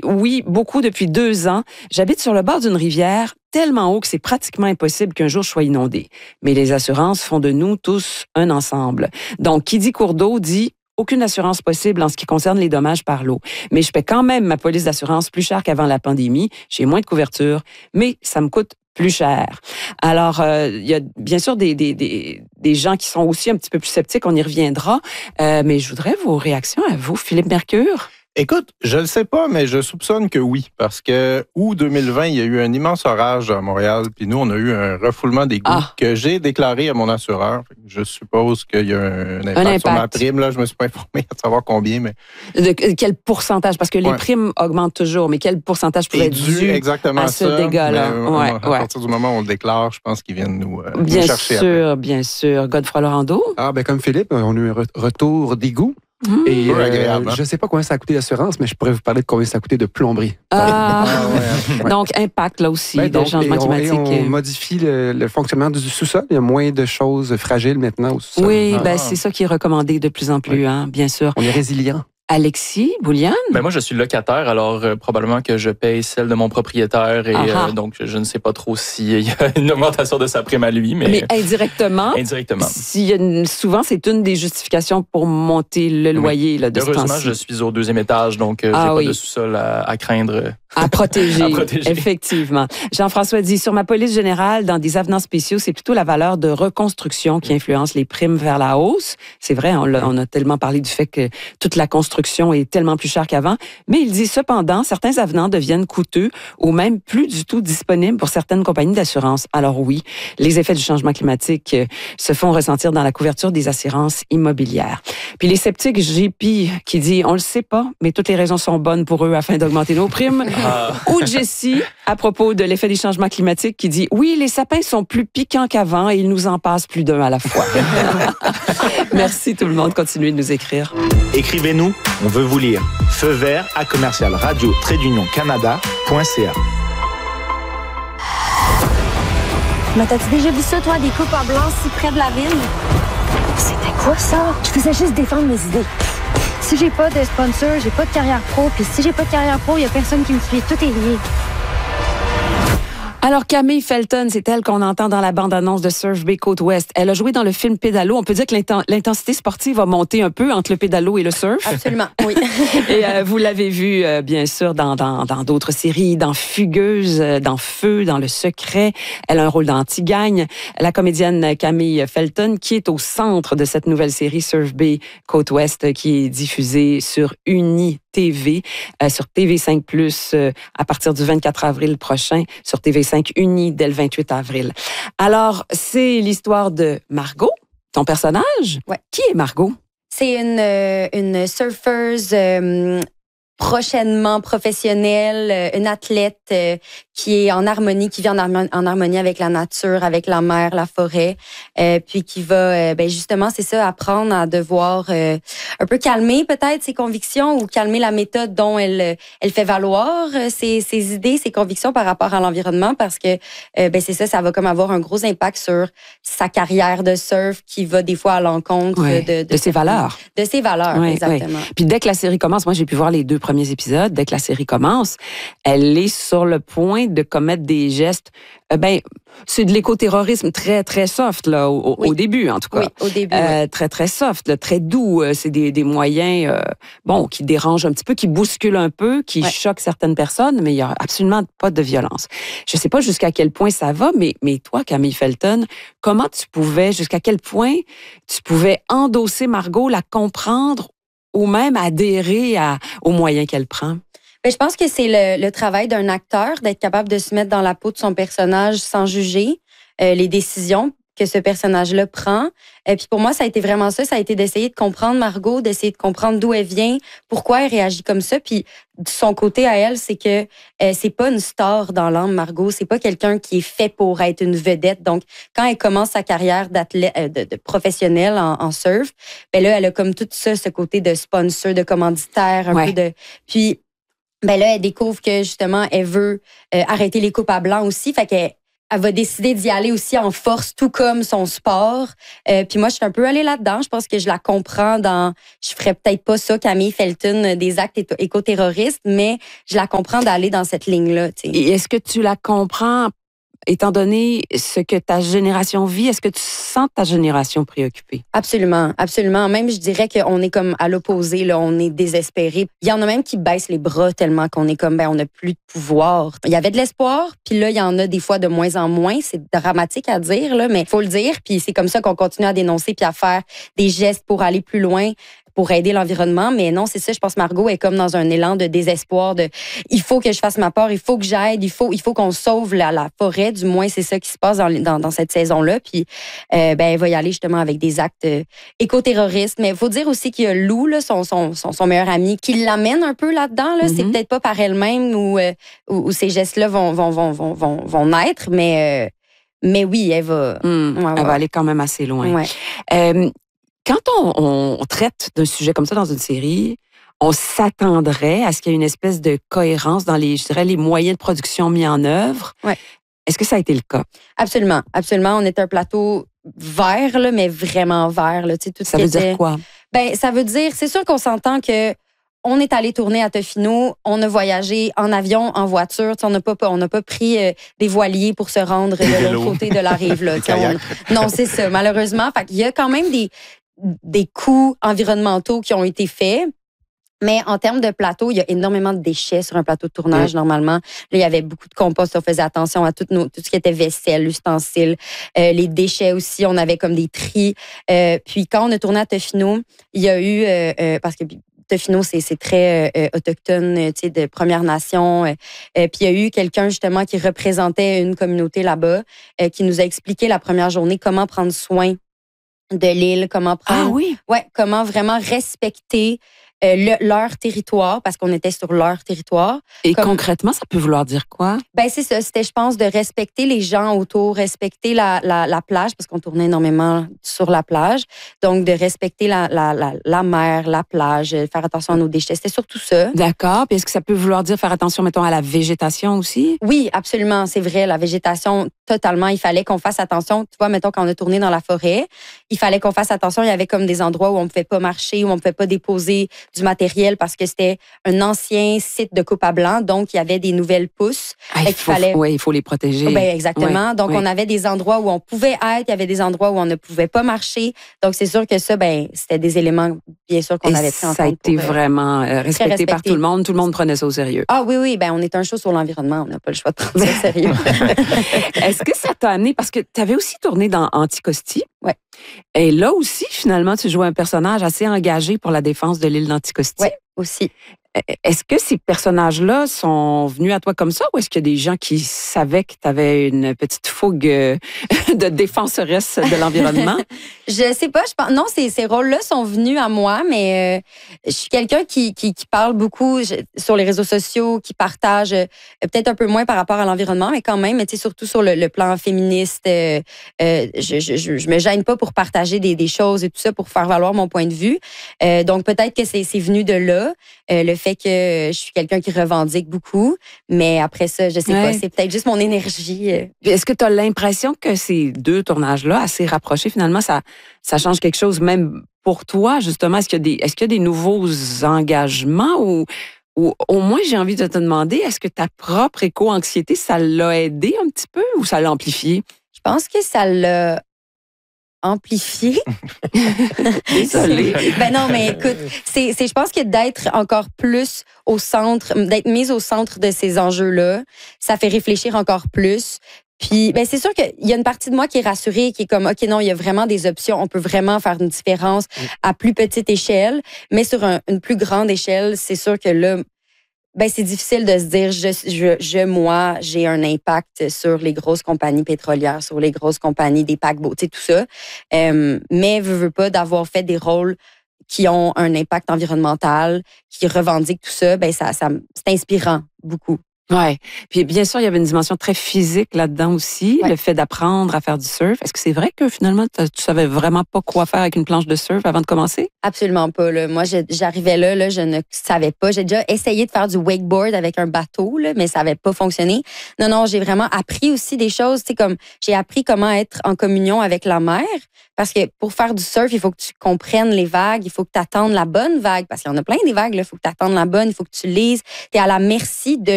oui, beaucoup depuis 2 ans. J'habite sur le bord d'une rivière tellement haut que c'est pratiquement impossible qu'un jour je sois inondée. Mais les assurances font de nous tous un ensemble. Donc, qui dit cours d'eau dit aucune assurance possible en ce qui concerne les dommages par l'eau. Mais je paie quand même ma police d'assurance plus cher qu'avant la pandémie. J'ai moins de couverture, mais ça me coûte plus cher. Alors, il y a bien sûr des gens qui sont aussi un petit peu plus sceptiques, on y reviendra, mais je voudrais vos réactions à vous, Philippe Mercure. Écoute, je ne le sais pas, mais je soupçonne que oui, parce que août 2020, il y a eu un immense orage à Montréal, puis nous, on a eu un refoulement d'égouts que j'ai déclaré à mon assureur. Je suppose qu'il y a un impact sur ma prime. Là, je me suis pas informé à savoir combien, mais... Quel pourcentage? Parce que les primes augmentent toujours, mais quel pourcentage pourrait être dû exactement à ce dégât-là? À partir du moment où on le déclare, je pense qu'ils viennent nous chercher. Bien sûr. Godefroy Laurando? Comme Philippe, on a eu un retour d'égout. Et je ne sais pas combien ça a coûté l'assurance, mais je pourrais vous parler de combien ça a coûté de plomberie. Donc, impact là aussi de changement climatique. On modifie le fonctionnement du sous-sol. Il y a moins de choses fragiles maintenant au sous-sol. Oui, c'est ça qui est recommandé de plus en plus, bien sûr. On est résilient. Alexis Bouliane? Moi, je suis locataire, alors probablement que je paye celle de mon propriétaire et donc je ne sais pas trop s'il y a une augmentation de sa prime à lui. Mais indirectement. Souvent, c'est une des justifications pour monter le loyer. Là, de heureusement, je suis au 2e étage, donc j'ai pas de sous-sol à craindre. À protéger, effectivement. Jean-François dit, sur ma police générale, dans des avenants spéciaux, c'est plutôt la valeur de reconstruction qui influence les primes vers la hausse. C'est vrai, on a tellement parlé du fait que toute la construction est tellement plus chère qu'avant. Mais il dit cependant, certains avenants deviennent coûteux ou même plus du tout disponibles pour certaines compagnies d'assurance. Alors oui, les effets du changement climatique se font ressentir dans la couverture des assurances immobilières. Puis les sceptiques, JP, qui dit, on le sait pas, mais toutes les raisons sont bonnes pour eux afin d'augmenter nos primes. Ou Jessie, à propos de l'effet des changements climatiques, qui dit, oui, les sapins sont plus piquants qu'avant et ils nous en passent plus d'un à la fois. Merci tout le monde. Continuez de nous écrire. Écrivez-nous, on veut vous lire. Feu vert à commercial radio-canada.ca. Mais t'as-tu déjà vu ça, toi, des coupes en blanc si près de la ville? C'était quoi ça? Je faisais juste défendre mes idées. Si j'ai pas de sponsor, j'ai pas de carrière pro. Puis si j'ai pas de carrière pro, il y a personne qui me suit. Tout est lié. Alors, Camille Felton, c'est elle qu'on entend dans la bande-annonce de Surf Bay Côte-Ouest. Elle a joué dans le film Pédalo. On peut dire que l'intensité sportive va monter un peu entre le pédalo et le surf. Absolument, oui. Et vous l'avez vu, bien sûr, dans d'autres séries, dans Fugueuse, dans Feu, dans Le Secret. Elle a un rôle d'anti-gagne. La comédienne Camille Felton, qui est au centre de cette nouvelle série Surf Bay Côte-Ouest, qui est diffusée sur UniTV, sur TV5+, à partir du 24 avril prochain, sur TV5 Uni dès le 28 avril. Alors, c'est l'histoire de Margot, ton personnage. Ouais. Qui est Margot? C'est une surfeuse prochainement professionnelle, une athlète qui est en harmonie, qui vit en harmonie avec la nature, avec la mer, la forêt, puis qui va, justement, c'est ça, apprendre à devoir un peu calmer peut-être ses convictions ou calmer la méthode dont elle fait valoir ses idées, ses convictions par rapport à l'environnement, parce que c'est ça va comme avoir un gros impact sur sa carrière de surf qui va des fois à l'encontre de ses valeurs. De ses valeurs, exactement. Puis dès que la série commence, moi j'ai pu voir les 2 premiers épisodes, dès que la série commence, elle est sur le point de commettre des gestes. C'est de l'écoterrorisme très, très soft, là, au début, en tout cas. Oui, au début. Très, très soft, là, très doux. C'est des moyens, qui dérangent un petit peu, qui bousculent un peu, qui choquent certaines personnes, mais il n'y a absolument pas de violence. Je ne sais pas jusqu'à quel point ça va, mais toi, Camille Felton, jusqu'à quel point tu pouvais endosser Margot, la comprendre ou même adhérer aux moyens qu'elle prend? Je pense que c'est le travail d'un acteur d'être capable de se mettre dans la peau de son personnage sans juger les décisions que ce personnage-là prend. Et puis pour moi, ça a été vraiment ça. Ça a été d'essayer de comprendre Margot, d'essayer de comprendre d'où elle vient, pourquoi elle réagit comme ça. Puis de son côté à elle, c'est que c'est pas une star dans l'âme, Margot. C'est pas quelqu'un qui est fait pour être une vedette. Donc, quand elle commence sa carrière d'athlète, de professionnelle en surf, là, elle a comme tout ça, ce côté de sponsor, de commanditaire, un peu de... Puis, là, elle découvre que, justement, elle veut arrêter les coupes à blanc aussi. Fait qu'elle elle va décider d'y aller aussi en force, tout comme son sport. Puis moi, je suis un peu allée là-dedans. Je pense que je la comprends je ferais peut-être pas ça, Camille Felton, des actes écoterroristes, mais je la comprends d'aller dans cette ligne-là. T'sais. Et est-ce que tu la comprends, étant donné ce que ta génération vit, est-ce que tu sens ta génération préoccupée? Absolument, absolument. Même, je dirais qu'on est comme à l'opposé, là, on est désespéré. Il y en a même qui baissent les bras tellement qu'on est comme, on n'a plus de pouvoir. Il y avait de l'espoir, puis là, il y en a des fois de moins en moins. C'est dramatique à dire, là, mais il faut le dire. Puis c'est comme ça qu'on continue à dénoncer puis à faire des gestes pour aller plus loin, pour aider l'environnement. Mais non, c'est ça, je pense que Margot est comme dans un élan de désespoir, il faut que je fasse ma part, il faut que j'aide, il faut qu'on sauve la forêt. Du moins, c'est ça qui se passe dans cette saison-là. Puis, elle va y aller justement avec des actes écoterroristes. Mais il faut dire aussi qu'il y a Lou, là, son meilleur ami, qui l'amène un peu là-dedans. Là. C'est peut-être pas par elle-même où ces gestes-là vont naître, mais oui, elle va... elle va aller quand même assez loin. Ouais. Quand on traite d'un sujet comme ça dans une série, on s'attendrait à ce qu'il y ait une espèce de cohérence dans les moyens de production mis en œuvre. Ouais. Est-ce que ça a été le cas? Absolument, absolument. On est un plateau vert, là, mais vraiment vert. Là. Tu sais, ça veut dire quoi? Ça veut dire, c'est sûr qu'on s'entend que on est allé tourner à Tofino, on a voyagé en avion, en voiture. On n'a pas pris des voiliers pour se rendre de l'autre côté de la rive. Là, non, c'est ça, malheureusement. Fait qu'il y a quand même des coûts environnementaux qui ont été faits. Mais en termes de plateau, il y a énormément de déchets sur un plateau de tournage, normalement. Là, il y avait beaucoup de compost. On faisait attention à tout ce qui était vaisselle, ustensiles, les déchets aussi. On avait comme des tris. Puis quand on a tourné à Tofino, il y a eu... parce que Tofino, c'est très autochtone, tu sais, de Première Nation. Puis il y a eu quelqu'un, justement, qui représentait une communauté là-bas, qui nous a expliqué la première journée comment prendre soin de l'île, comment vraiment respecter leur territoire, parce qu'on était sur leur territoire. Et concrètement, ça peut vouloir dire quoi? C'est ça. C'était, je pense, de respecter les gens autour, respecter la plage, parce qu'on tournait énormément sur la plage. Donc, de respecter la mer, la plage, faire attention à nos déchets. C'était surtout ça. D'accord. Puis est-ce que ça peut vouloir dire faire attention, mettons, à la végétation aussi? Oui, absolument. C'est vrai. La végétation, totalement. Il fallait qu'on fasse attention. Tu vois, mettons, quand on a tourné dans la forêt, il fallait qu'on fasse attention. Il y avait comme des endroits où on ne pouvait pas marcher, où on ne pouvait pas déposer du matériel parce que c'était un ancien site de coupe à blanc. Donc, il y avait des nouvelles pousses. Il faut les protéger. Exactement. Donc, on avait des endroits où on pouvait être. Il y avait des endroits où on ne pouvait pas marcher. Donc, c'est sûr que ça, c'était des éléments, bien sûr, qu'on avait pris en compte. Ça a été vraiment respecté par tout le monde. Tout le monde prenait ça au sérieux. Ah oui. On est un show sur l'environnement. On n'a pas le choix de prendre ça au sérieux. Est-ce que ça t'a amené... Parce que tu avais aussi tourné dans Anticosti. Oui. Et là aussi, finalement, tu jouais un personnage assez engagé pour la défense de l'île d'Anticosti. Oui, aussi. Est-ce que ces personnages-là sont venus à toi comme ça ou est-ce qu'il y a des gens qui savaient que tu avais une petite fougue de défenseresse de l'environnement? Je sais pas. Non, ces rôles-là sont venus à moi, mais je suis quelqu'un qui parle beaucoup sur les réseaux sociaux, qui partage peut-être un peu moins par rapport à l'environnement, mais quand même, mais surtout sur le plan féministe. Je me gêne pas pour partager des choses et tout ça pour faire valoir mon point de vue. Donc, peut-être que c'est venu de là. Le fait que je suis quelqu'un qui revendique beaucoup, mais après ça, je sais pas, c'est peut-être juste mon énergie. Est-ce que tu as l'impression que ces deux tournages-là, assez rapprochés, finalement, ça change quelque chose même pour toi, justement? Est-ce qu'il y a des nouveaux engagements ou au moins, j'ai envie de te demander, est-ce que ta propre éco-anxiété, ça l'a aidé un petit peu ou ça l'a amplifié? Je pense que ça l'a amplifié. Désolée. Non, mais écoute, je pense que d'être encore plus au centre, d'être mise au centre de ces enjeux-là, ça fait réfléchir encore plus. Puis, c'est sûr qu'il y a une partie de moi qui est rassurée, qui est comme, OK, non, il y a vraiment des options. On peut vraiment faire une différence à plus petite échelle, mais sur une plus grande échelle, c'est sûr que là, c'est difficile de se dire, moi, j'ai un impact sur les grosses compagnies pétrolières, sur les grosses compagnies des paquebots, tu sais, tout ça. Mais veux pas d'avoir fait des rôles qui ont un impact environnemental, qui revendiquent tout ça, c'est inspirant beaucoup. Oui. Puis bien sûr, il y avait une dimension très physique là-dedans aussi, le fait d'apprendre à faire du surf. Est-ce que c'est vrai que finalement, tu savais vraiment pas quoi faire avec une planche de surf avant de commencer? Absolument pas. Là. Moi, j'arrivais là, je ne savais pas. J'ai déjà essayé de faire du wakeboard avec un bateau, là, mais ça n'avait pas fonctionné. Non, j'ai vraiment appris aussi des choses. Comme j'ai appris comment être en communion avec la mer. Parce que pour faire du surf, il faut que tu comprennes les vagues, il faut que tu attendes la bonne vague. Parce qu'il y en a plein des vagues, il faut que tu attendes la bonne, il faut que tu lises. Tu es à la merci de